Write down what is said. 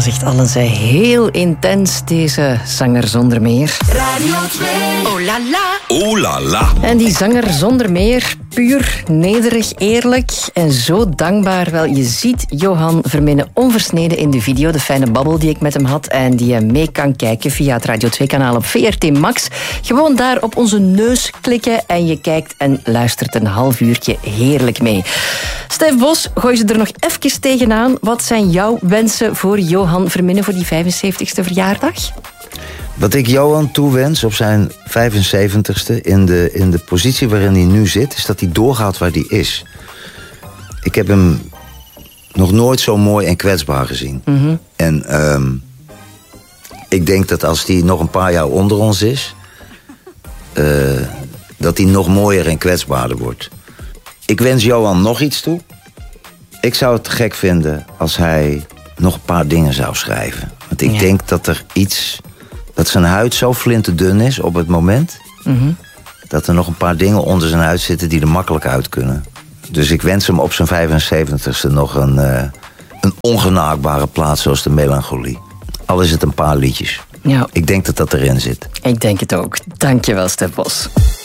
echt alles heel intens, deze zanger zonder meer. Radio 2. Oh la la. Oh la la. En die zanger zonder meer, puur, nederig, eerlijk en zo dankbaar. Wel, je ziet Johan Verminnen onversneden in de video, de fijne babbel die ik met hem had en die je mee kan kijken via het Radio 2-kanaal op VRT Max. Gewoon daar op onze neus klikken en je kijkt en luistert een half uurtje heerlijk mee. Stef Bos, gooi ze er nog even tegenaan. Wat zijn jouw wensen voor Johan Verminnen voor die 75ste verjaardag? Wat ik Johan toewens op zijn 75ste... in de positie waarin hij nu zit... is dat hij doorgaat waar hij is. Ik heb hem nog nooit zo mooi en kwetsbaar gezien. Mm-hmm. En ik denk dat als hij nog een paar jaar onder ons is... dat hij nog mooier en kwetsbaarder wordt. Ik wens Johan nog iets toe. Ik zou het gek vinden als hij nog een paar dingen zou schrijven. Want ik denk dat er iets... dat zijn huid zo flinterdun is op het moment... Mm-hmm. dat er nog een paar dingen onder zijn huid zitten... die er makkelijk uit kunnen. Dus ik wens hem op zijn 75ste nog een ongenaakbare plaats... zoals de melancholie. Al is het een paar liedjes. Ja. Ik denk dat dat erin zit. Ik denk het ook. Dankjewel, Stef Bos.